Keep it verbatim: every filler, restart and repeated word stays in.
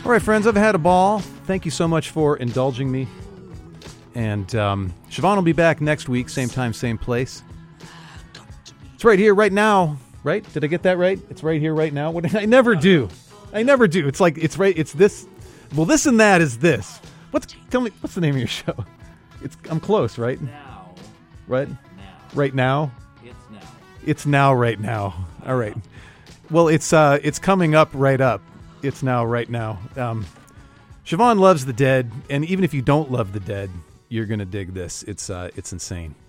All right, friends, I've had a ball. Thank you so much for indulging me. And um, Siobhan will be back next week, same time, same place. It's right here, right now. Right? Did I get that right? It's right here, right now. What did I never do? I never do. It's like it's right. It's this. Well, this and that is this. What's tell me? What's the name of your show? It's I'm close, right? Now. Right. Now. Right now. It's now. It's now, right now. All right. Well, it's uh, it's coming up, right up. It's now, right now. Um, Siobhan loves the Dead, and even if you don't love the Dead, you're gonna dig this. It's uh, it's insane.